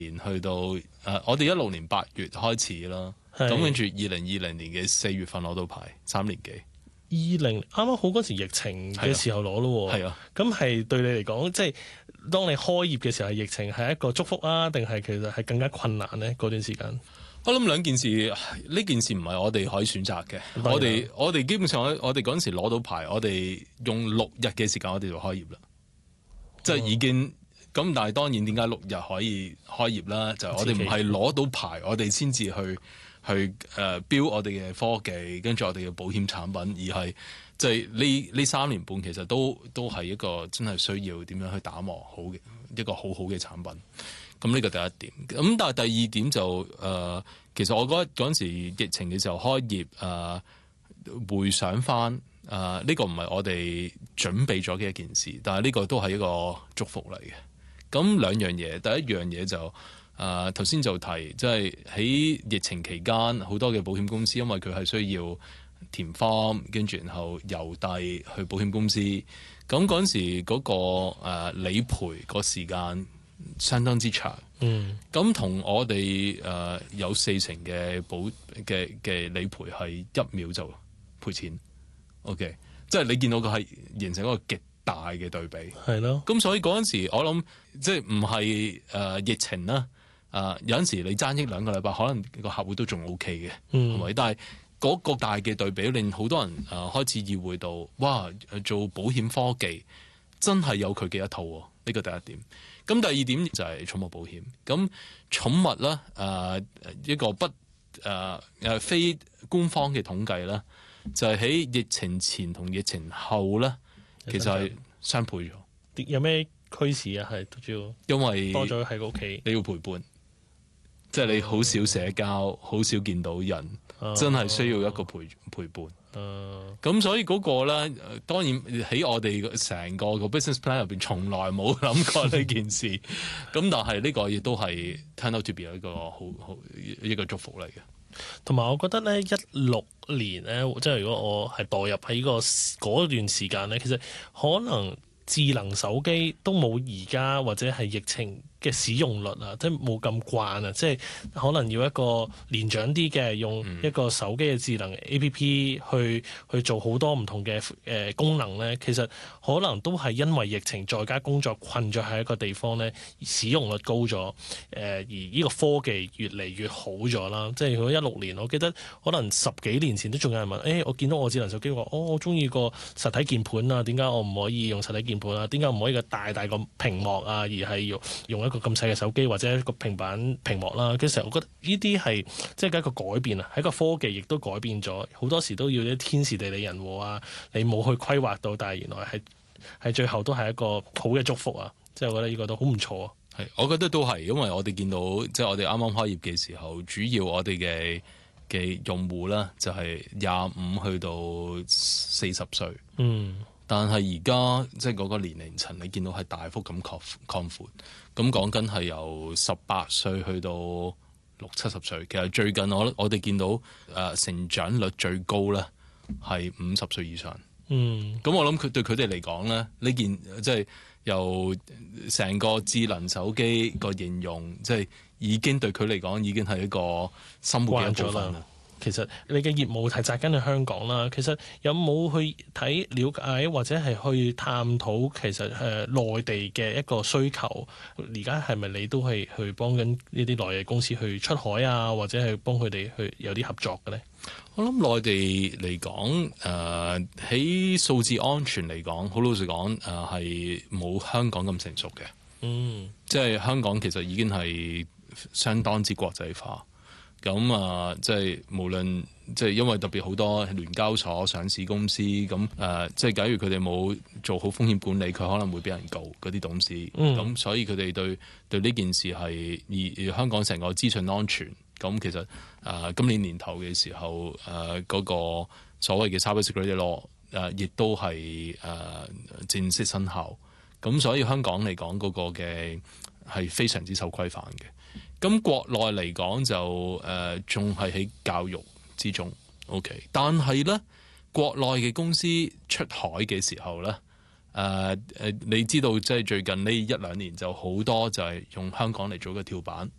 年去到我哋16年8月開始啦，咁跟住2020年嘅4月份攞到牌，3年幾。 啱啱好嗰時疫情嘅時候攞咯， 係啊， 咁係對你嚟講，即係當你開業嘅時候，疫情係一個祝福啊，定係其實係更加困難呢？嗰段時間， 我諗兩件事，呢件事唔係我哋可以選擇嘅。我哋基本上我哋嗰陣時攞到牌，我哋用6日嘅時間，我哋就開業啦，即係已經咁。但係當然點解6日可以開業啦？就係我哋唔係攞到牌，我哋先至去標我哋嘅科技，跟住我哋嘅保險產品，而係即係呢3年半其實都係一個真係需要點樣去打磨好嘅一個好嘅產品。咁呢個第一點。咁但係第二點就其實我覺得嗰陣時疫情嘅時候開業回想翻呢個唔係我哋準備咗嘅一件事，但係呢個都係一個祝福嚟嘅。咁兩樣嘢，第一樣嘢就頭先就提，即係喺疫情期間好多嘅保險公司，因為佢係需要填 form， 跟住然後郵遞去保險公司。咁嗰陣時嗰個理賠個時間相當之長。咁同我哋有40%嘅嘅理賠係1秒就賠錢。OK， 即係你見到佢係形成一個極大嘅對比。係咯。咁所以嗰陣時我諗即係唔係疫情啦。有陣時你爭1、2個禮拜，可能個客戶都仲 OK 嘅，係咪？但係嗰個大嘅對比，令好多人開始意會到，哇！做保險科技真係有佢嘅一套喎。呢個第一點。咁第二點就係寵物保險。咁寵物咧一個非官方嘅統計啦，就係喺疫情前同疫情後咧，其實係雙倍咗。 有咩驅使啊？係主要因為多咗喺屋企， 你要陪伴。即係你好少社交，好少見到人，真係需要一個陪伴。咁所以嗰個咧，當然喺我哋成個 business plan 入邊，從來冇諗過呢件事。咁但係呢個亦都係 turn out to be 一個好一個祝福嚟嘅。 同埋我覺得咧，16年咧，即係如果我係代入喺嗰段時間咧，其實可能智能手機都冇而家或者係疫情嘅使用率啊，即係冇咁慣啊，即係可能要一個年長啲嘅用一個手機嘅智能 APP 去做好多唔同嘅功能咧，其實可能都係因為疫情在家工作困咗喺一個地方咧，使用率高咗，而呢個科技越嚟越好咗啦。即係如果16年，我記得可能10幾年前都仲有人問，我見到我智能手機話，我中意個實體鍵盤啊，點解我唔可以用實體鍵盤啊？點解唔可以個大個屏幕啊？而係用一個咁細嘅手機或者一個平板屏幕啦，其實我覺得呢啲係即係一個改變啊，喺個科技亦都改變咗，好多時都要啲天時地利人和啊，你冇去規劃到，但係原來係最後都係一個好嘅祝福啊，即係我覺得呢個都好唔錯啊。 係，我覺得都係，因為我哋見到即係我哋啱啱開業嘅時候，主要我哋嘅用戶啦，就係25去到40歲。但係而家即係嗰個年齡層，你見到係大幅咁擴闊，咁講緊係由18歲去到60、70歲。其實最近我哋見到成長率最高咧係50歲以上。咁我諗對佢哋嚟講咧，呢件即係由成個智能手機個應用，即係已經對佢嚟講已經係一個生活嘅一部分啦。 其實你嘅業務係紮根喺香港啦，其實有冇去了解或者係去探討其實內地嘅一個需求？而家係咪你都係去幫緊呢啲內地公司去出海啊，或者係幫佢哋去有啲合作嘅咧？ 我諗內地嚟講，喺數字安全嚟講，好老實講，係冇香港咁成熟嘅。即係香港其實已經係相當之國際化。咁即係無論即係因為特別好多聯交所上市公司咁即係假如佢哋冇做好風險管理，佢可能會俾人告嗰啲董事。咁所以佢哋對呢件事係而香港成個資訊安全咁，其實今年年頭嘅時候嗰個所謂嘅 Cyber Security Law 亦都係正式生效。咁所以香港嚟講嗰個嘅係非常之受規範嘅。咁國內嚟講就仲係喺教育之中 ，OK。但係咧，國內嘅公司出海嘅時候咧， 你知道即係最近呢一兩年就好多就係用香港嚟做個跳板。